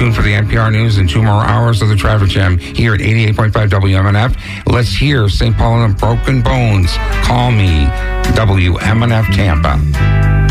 tuned for the NPR News and 2 more hours of the Traffic Jam here at 88.5 WMNF. Let's hear St. Paul and the Broken Bones. Call me, WMNF Tampa.